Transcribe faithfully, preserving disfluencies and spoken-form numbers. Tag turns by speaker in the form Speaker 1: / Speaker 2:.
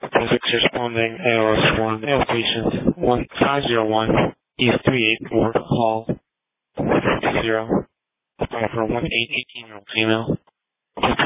Speaker 1: Pacific responding A O S one, A O patient one five zero one, East three eight four, Hall four zero, for one eight eighteen year old female.